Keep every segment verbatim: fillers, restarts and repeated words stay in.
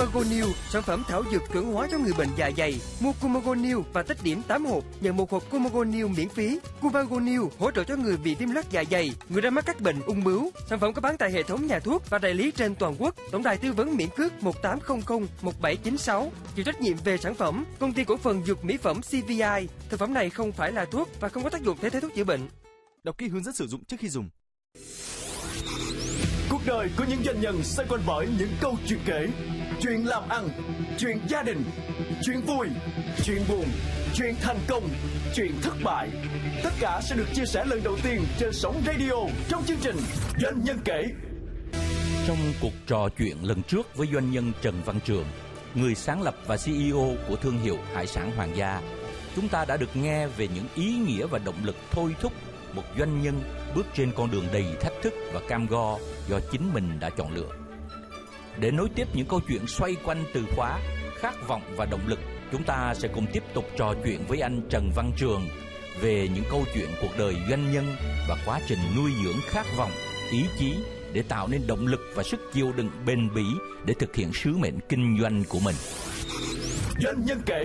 Cumago New, sản phẩm thảo dược chuẩn hóa cho người bệnh dạ dày. Mua Cumago New và tích điểm tám hộp, nhận một hộp Cumago New miễn phí. Cumago New hỗ trợ cho người bị viêm loét dạ dày, người đang mắc các bệnh ung bướu. Sản phẩm có bán tại hệ thống nhà thuốc và đại lý trên toàn quốc. Tổng đài tư vấn miễn cước một tám không không một bảy chín sáu. Chịu trách nhiệm về sản phẩm, Công ty cổ phần dược mỹ phẩm xê vê i. Thực phẩm này không phải là thuốc và không có tác dụng thay thế thuốc chữa bệnh. Đọc kỹ hướng dẫn sử dụng trước khi dùng. Cuộc đời của những doanh nhân xoay quanh bởi những câu chuyện kể, chuyện làm ăn, chuyện gia đình, chuyện vui, chuyện buồn, chuyện thành công, chuyện thất bại. Tất cả sẽ được chia sẻ lần đầu tiên trên sóng radio trong chương trình Doanh nhân kể. Trong cuộc trò chuyện lần trước với doanh nhân Trần Văn Trường, người sáng lập và xê e ô của thương hiệu hải sản Hoàng Gia, chúng ta đã được nghe về những ý nghĩa và động lực thôi thúc một doanh nhân bước trên con đường đầy thách thức và cam go do chính mình đã chọn lựa. Để nối tiếp những câu chuyện xoay quanh từ khóa khát vọng và động lực, chúng ta sẽ cùng tiếp tục trò chuyện với anh Trần Văn Trường về những câu chuyện cuộc đời doanh nhân và quá trình nuôi dưỡng khát vọng, ý chí để tạo nên động lực và sức chịu đựng bền bỉ để thực hiện sứ mệnh kinh doanh của mình. Doanh nhân kể.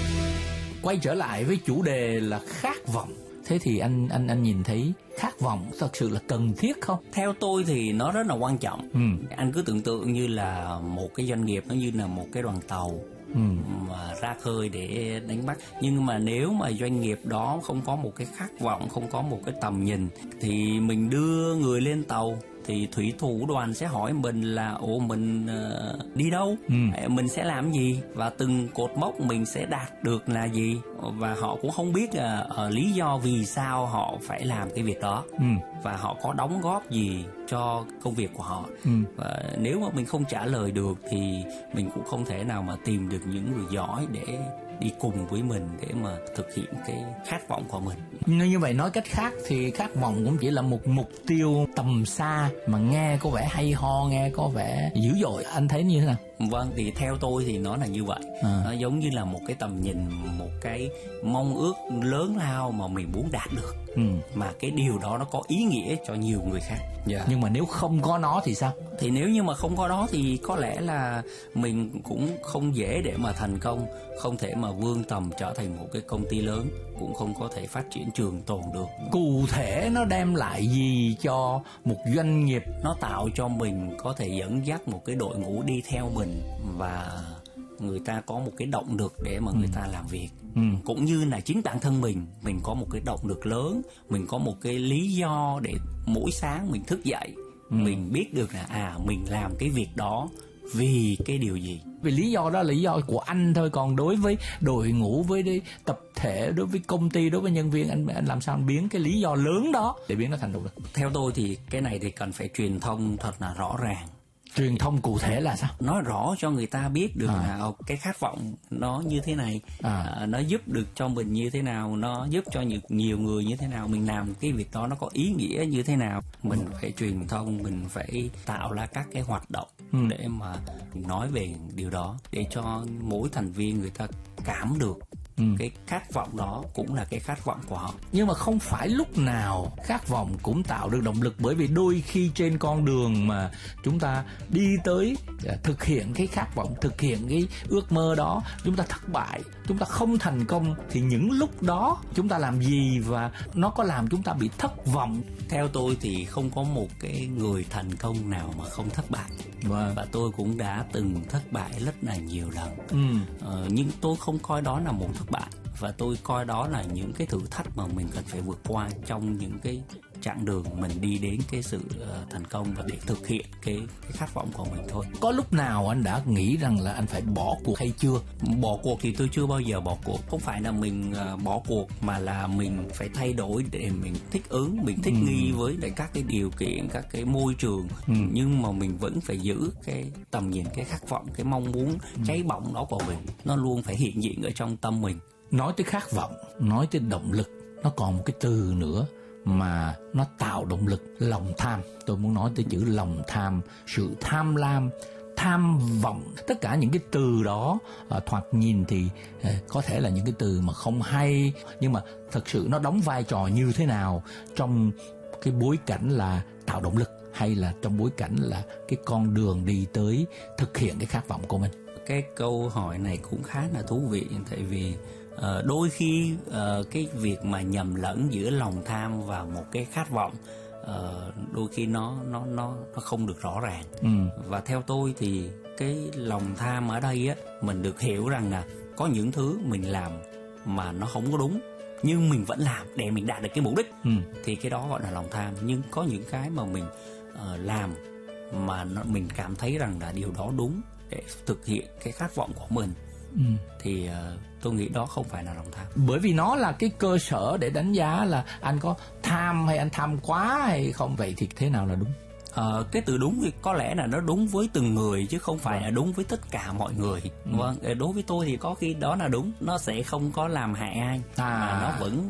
Quay trở lại với chủ đề là khát vọng. Thế thì anh anh anh nhìn thấy khát vọng thật sự là cần thiết không? Theo tôi thì nó rất là quan trọng. Ừ. Anh cứ tưởng tượng như là một cái doanh nghiệp, nó như là một cái đoàn tàu Ừ. mà ra khơi để đánh bắt. Nhưng mà nếu mà doanh nghiệp đó không có một cái khát vọng, không có một cái tầm nhìn, thì mình đưa người lên tàu thì thủy thủ đoàn sẽ hỏi mình là ồ mình uh, đi đâu, ừ. mình sẽ làm gì và từng cột mốc mình sẽ đạt được là gì, và họ cũng không biết uh, uh, lý do vì sao họ phải làm cái việc đó, ừ. và họ có đóng góp gì cho công việc của họ. ừ. Và nếu mà mình không trả lời được thì mình cũng không thể nào mà tìm được những người giỏi để đi cùng với mình để mà thực hiện cái khát vọng của mình. Như vậy nói cách khác thì khát vọng cũng chỉ là một mục tiêu tầm xa mà nghe có vẻ hay ho, nghe có vẻ dữ dội. Anh thấy như thế nào? Vâng, thì theo tôi thì nó là như vậy. à. Nó giống như là một cái tầm nhìn, một cái mong ước lớn lao mà mình muốn đạt được, ừ. mà cái điều đó nó có ý nghĩa cho nhiều người khác. yeah. Nhưng mà nếu không có nó thì sao? Thì nếu như mà không có đó thì có lẽ là mình cũng không dễ để mà thành công, không thể mà vươn tầm trở thành một cái công ty lớn, cũng không có thể phát triển trường tồn được. Cụ thể nó đem lại gì cho một doanh nghiệp? Nó tạo cho mình có thể dẫn dắt một cái đội ngũ đi theo mình, và người ta có một cái động lực để mà người ừ. ta làm việc. ừ. Cũng như là chính bản thân mình mình có một cái động lực lớn, mình có một cái lý do để mỗi sáng mình thức dậy, ừ. mình biết được là à mình làm cái việc đó vì cái điều gì. Vì lý do đó là lý do của anh thôi, còn đối với đội ngũ, với đi tập thể, đối với công ty, đối với nhân viên, anh anh làm sao anh biến cái lý do lớn đó để biến nó thành động lực? Theo tôi thì cái này thì cần phải truyền thông thật là rõ ràng. Truyền thông cụ thể là sao? Nói rõ cho người ta biết được à. là cái khát vọng nó như thế này, à. À, nó giúp được cho mình như thế nào, nó giúp cho nhiều, nhiều người như thế nào, mình làm cái việc đó nó có ý nghĩa như thế nào. Mình ừ. phải truyền thông, mình phải tạo ra các cái hoạt động ừ. để mà nói về điều đó, để cho mỗi thành viên người ta cảm được ừ. cái khát vọng đó cũng là cái khát vọng của họ. Nhưng mà không phải lúc nào khát vọng cũng tạo được động lực, bởi vì đôi khi trên con đường mà chúng ta đi tới thực hiện cái khát vọng, thực hiện cái ước mơ đó, chúng ta thất bại, chúng ta không thành công, thì những lúc đó chúng ta làm gì và nó có làm chúng ta bị thất vọng? Theo tôi thì không có một cái người thành công nào mà không thất bại. Wow. Và tôi cũng đã từng thất bại rất là nhiều lần. ừ. ờ, Nhưng tôi không coi đó là một thất bại, và tôi coi đó là những cái thử thách mà mình cần phải vượt qua trong những cái chặng đường mình đi đến cái sự uh, thành công, và để thực hiện cái, cái khát vọng của mình thôi. Có lúc nào anh đã nghĩ rằng là anh phải bỏ cuộc hay chưa? Bỏ cuộc thì tôi chưa bao giờ bỏ cuộc. Không phải là mình uh, bỏ cuộc, mà là mình phải thay đổi để mình thích ứng, mình thích ừ. nghi với lại các cái điều kiện, các cái môi trường, ừ. nhưng mà mình vẫn phải giữ cái tầm nhìn, cái khát vọng, cái mong muốn ừ. cháy bỏng đó của mình, nó luôn phải hiện diện ở trong tâm mình. Nói tới khát vọng, nói tới động lực, nó còn một cái từ nữa mà nó tạo động lực: lòng tham. Tôi muốn nói tới chữ lòng tham, sự tham lam, tham vọng. Tất cả những cái từ đó à, thoạt nhìn thì à, có thể là những cái từ mà không hay, nhưng mà thật sự nó đóng vai trò như thế nào trong cái bối cảnh là tạo động lực, hay là trong bối cảnh là cái con đường đi tới thực hiện cái khát vọng của mình? cái câu hỏi này cũng khá là thú vị, tại vì uh, đôi khi uh, cái việc mà nhầm lẫn giữa lòng tham và một cái khát vọng uh, đôi khi nó nó nó nó không được rõ ràng. Ừ. Và theo tôi thì cái lòng tham ở đây á, mình được hiểu rằng là có những thứ mình làm mà nó không có đúng, nhưng mình vẫn làm để mình đạt được cái mục đích. Ừ. Thì cái đó gọi là lòng tham. Nhưng có những cái mà mình uh, làm mà nó, mình cảm thấy rằng là điều đó đúng để thực hiện cái khát vọng của mình. Ừ. Thì uh, tôi nghĩ đó không phải là lòng tham. Bởi vì nó là cái cơ sở để đánh giá là anh có tham hay anh tham quá hay không. Vậy thì thế nào là đúng? Ờ, cái từ đúng thì có lẽ là nó đúng với từng người chứ không phải vâng. là đúng với tất cả mọi người. Ừ. Vâng, đối với tôi thì có khi đó là đúng, nó sẽ không có làm hại ai, à. mà nó vẫn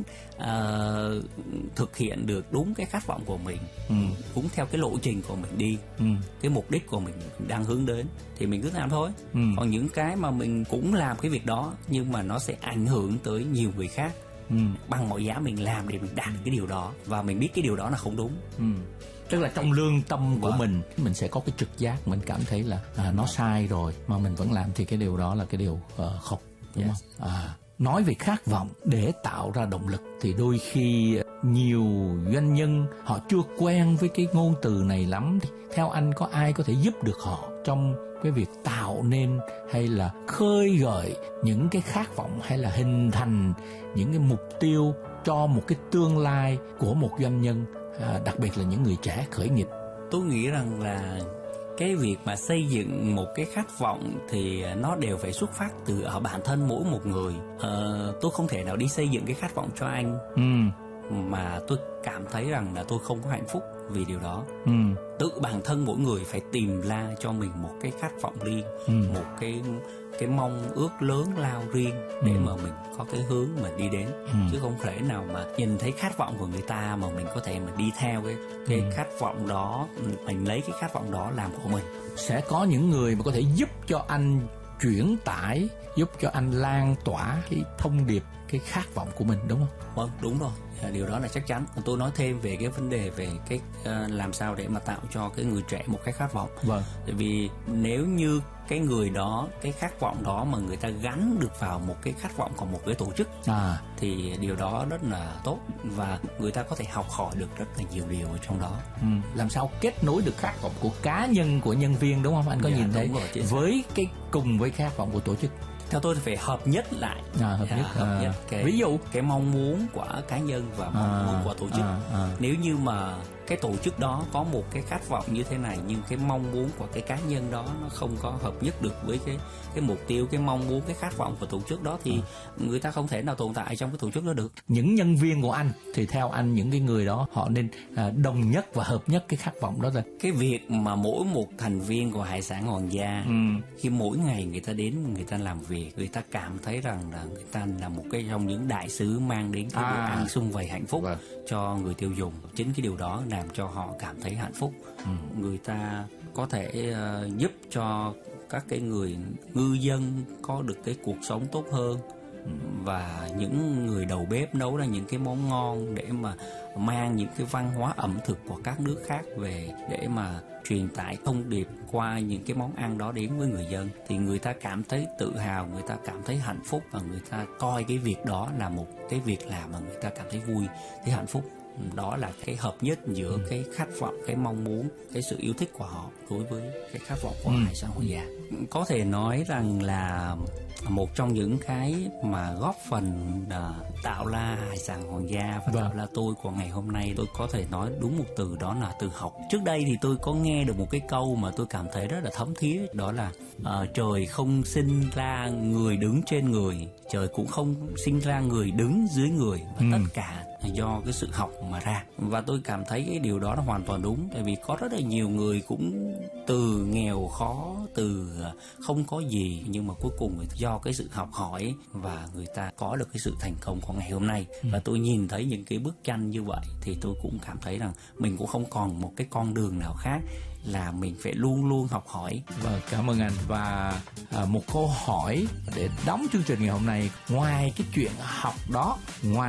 uh, thực hiện được đúng cái khát vọng của mình, ừ. cũng theo cái lộ trình của mình đi, ừ. cái mục đích của mình đang hướng đến thì mình cứ làm thôi. Ừ. Còn những cái mà mình cũng làm cái việc đó nhưng mà nó sẽ ảnh hưởng tới nhiều người khác, ừ. bằng mọi giá mình làm để mình đạt được cái điều đó và mình biết cái điều đó là không đúng. Ừ. Tức là trong lương tâm của vâng. mình mình sẽ có cái trực giác, mình cảm thấy là à, nó sai rồi mà mình vẫn làm thì cái điều đó là cái điều uh, không, đúng yes. không? À, nói về khát vọng để tạo ra động lực thì đôi khi nhiều doanh nhân họ chưa quen với cái ngôn từ này lắm. Theo anh có ai có thể giúp được họ trong cái việc tạo nên hay là khơi gợi những cái khát vọng hay là hình thành những cái mục tiêu cho một cái tương lai của một doanh nhân? À, đặc biệt là những người trẻ khởi nghiệp. Tôi nghĩ rằng là cái việc mà xây dựng một cái khát vọng thì nó đều phải xuất phát từ ở bản thân mỗi một người. Ờ, tôi không thể nào đi xây dựng cái khát vọng cho anh ừ. mà tôi cảm thấy rằng là tôi không có hạnh phúc vì điều đó. Ừ. Tự bản thân mỗi người phải tìm ra cho mình một cái khát vọng riêng, ừ. một cái cái mong ước lớn lao riêng để ừ. mà mình có cái hướng mà đi đến, ừ. chứ không thể nào mà nhìn thấy khát vọng của người ta mà mình có thể mà đi theo cái cái ừ. khát vọng đó, mình lấy cái khát vọng đó làm của mình. Sẽ có những người mà có thể giúp cho anh chuyển tải, giúp cho anh lan tỏa cái thông điệp, cái khát vọng của mình, đúng không? Vâng, đúng rồi. Điều đó là chắc chắn. Tôi nói thêm về cái vấn đề về cái uh, làm sao để mà tạo cho cái người trẻ một cái khát vọng. Vâng. Tại vì nếu như cái người đó, cái khát vọng đó mà người ta gắn được vào một cái khát vọng của một cái tổ chức à. thì điều đó rất là tốt và người ta có thể học hỏi được rất là nhiều điều ở trong đó. Ừ. Làm sao kết nối được khát vọng của cá nhân, của nhân viên, đúng không? Anh có dạ, nhìn thấy rồi, với cái cùng với khát vọng của tổ chức. Theo tôi thì phải hợp nhất lại, à, hợp nhất, à, hợp à, nhất cái, ví dụ cái mong muốn của cá nhân và mong à, muốn của tổ chức. À, à. Nếu như mà cái tổ chức đó có một cái khát vọng như thế này nhưng cái mong muốn của cái cá nhân đó nó không có hợp nhất được với cái cái mục tiêu, cái mong muốn, cái khát vọng của tổ chức đó thì à. người ta không thể nào tồn tại trong cái tổ chức đó được. Những nhân viên của anh thì theo anh những cái người đó họ nên à, đồng nhất và hợp nhất cái khát vọng đó rồi. Cái việc mà mỗi một thành viên của Hải sản Hoàng gia ừ. khi mỗi ngày người ta đến, người ta làm việc, người ta cảm thấy rằng là người ta là một cái trong những đại sứ mang đến cái bữa à. ăn sum vầy hạnh phúc vâng. cho người tiêu dùng. Chính cái điều đó làm cho họ cảm thấy hạnh phúc. Ừ. Người ta có thể uh, giúp cho các cái người ngư dân có được cái cuộc sống tốt hơn. Ừ. Và những người đầu bếp nấu ra những cái món ngon để mà mang những cái văn hóa ẩm thực của các nước khác về để mà truyền tải thông điệp qua những cái món ăn đó đến với người dân thì người ta cảm thấy tự hào, người ta cảm thấy hạnh phúc và người ta coi cái việc đó là một cái việc làm mà người ta cảm thấy vui, thấy hạnh phúc. Đó là cái hợp nhất giữa ừ. cái khát vọng, cái mong muốn, cái sự yêu thích của họ đối với cái khát vọng của ừ. Hải sản Hoàng gia. Có thể nói rằng là một trong những cái mà góp phần uh, tạo ra Hải sản Hoàng gia và vâng. tạo ra tôi của ngày hôm nay, tôi có thể nói đúng một từ, đó là từ học. Trước đây thì tôi có nghe được một cái câu mà tôi cảm thấy rất là thấm thía, đó là uh, trời không sinh ra người đứng trên người, trời cũng không sinh ra người đứng dưới người, và ừ. tất cả do cái sự học mà ra. Và tôi cảm thấy cái điều đó là hoàn toàn đúng, tại vì có rất là nhiều người cũng từ nghèo khó, từ không có gì, nhưng mà cuối cùng do cái sự học hỏi và người ta có được cái sự thành công của ngày hôm nay. Ừ. Và tôi nhìn thấy những cái bức tranh như vậy thì tôi cũng cảm thấy rằng mình cũng không còn một cái con đường nào khác là mình phải luôn luôn học hỏi. Vâng, cảm ơn anh. Và à, một câu hỏi để đóng chương trình ngày hôm nay, ngoài cái chuyện học đó, ngoài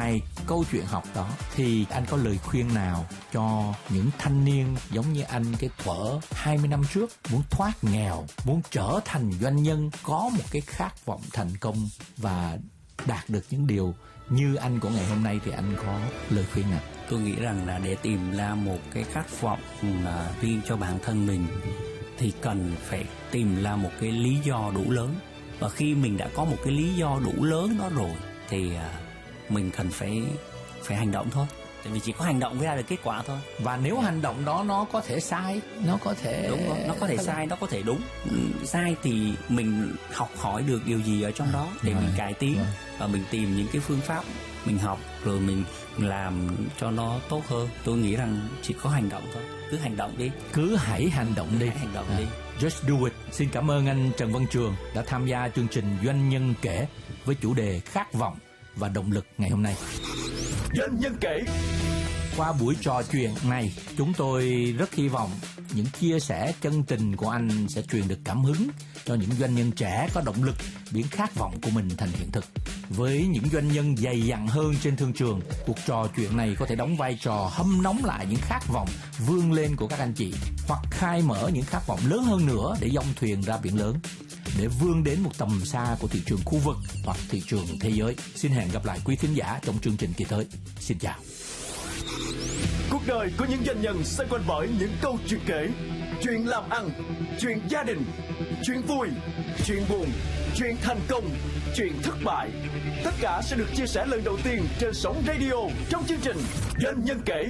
câu chuyện học đó, thì anh có lời khuyên nào cho những thanh niên giống như anh cái thuở hai mươi năm trước muốn thoát nghèo, muốn trở thành doanh nhân, có một cái khát vọng thành công và đạt được những điều như anh của ngày hôm nay, thì anh có lời khuyên nào? Tôi nghĩ rằng là để tìm ra một cái khát vọng uh, riêng cho bản thân mình thì cần phải tìm ra một cái lý do đủ lớn. Và khi mình đã có một cái lý do đủ lớn đó rồi thì uh, mình cần phải phải hành động thôi. Tại vì chỉ có hành động mới ra được kết quả thôi. Và nếu hành động đó nó có thể sai, nó có thể đúng không? Nó có thể sai, nó có thể đúng. Sai thì mình học hỏi được điều gì ở trong đó để mình cải tiến và mình tìm những cái phương pháp mình học rồi mình làm cho nó tốt hơn. Tôi nghĩ rằng chỉ có hành động thôi. Cứ hành động đi. Cứ hãy hành động đi. Hãy hành động à. đi. Just do it. Xin cảm ơn anh Trần Văn Trường đã tham gia chương trình Doanh nhân kể với chủ đề khát vọng và động lực ngày hôm nay. Doanh nhân kể. Qua buổi trò chuyện này, chúng tôi rất hy vọng những chia sẻ chân tình của anh sẽ truyền được cảm hứng cho những doanh nhân trẻ có động lực biến khát vọng của mình thành hiện thực. Với những doanh nhân dày dặn hơn trên thương trường, cuộc trò chuyện này có thể đóng vai trò hâm nóng lại những khát vọng vươn lên của các anh chị, hoặc khai mở những khát vọng lớn hơn nữa để dông thuyền ra biển lớn, để vươn đến một tầm xa của thị trường khu vực hoặc thị trường thế giới. Xin hẹn gặp lại quý thính giả trong chương trình kỳ tới. Xin chào. Cuộc đời của những doanh nhân xoay quanh bởi những câu chuyện kể, chuyện làm ăn, chuyện gia đình, chuyện vui, chuyện buồn, chuyện thành công, chuyện thất bại. Tất cả sẽ được chia sẻ lần đầu tiên trên sóng radio trong chương trình Doanh nhân kể.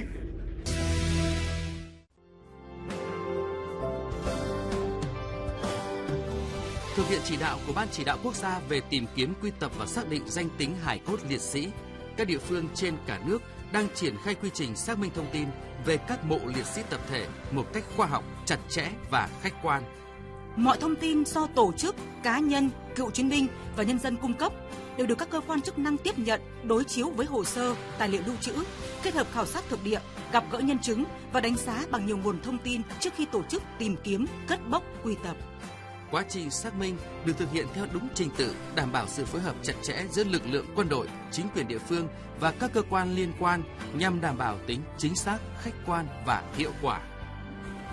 Thực hiện chỉ đạo của Ban Chỉ đạo Quốc gia về tìm kiếm, quy tập và xác định danh tính hài cốt liệt sĩ, các địa phương trên cả nước đang triển khai quy trình xác minh thông tin về các mộ liệt sĩ tập thể một cách khoa học, chặt chẽ và khách quan. Mọi thông tin do tổ chức, cá nhân, cựu chiến binh và nhân dân cung cấp đều được các cơ quan chức năng tiếp nhận, đối chiếu với hồ sơ, tài liệu lưu trữ, kết hợp khảo sát thực địa, gặp gỡ nhân chứng và đánh giá bằng nhiều nguồn thông tin trước khi tổ chức tìm kiếm, cất bốc, quy tập. Quá trình xác minh được thực hiện theo đúng trình tự, đảm bảo sự phối hợp chặt chẽ giữa lực lượng quân đội, chính quyền địa phương và các cơ quan liên quan nhằm đảm bảo tính chính xác, khách quan và hiệu quả.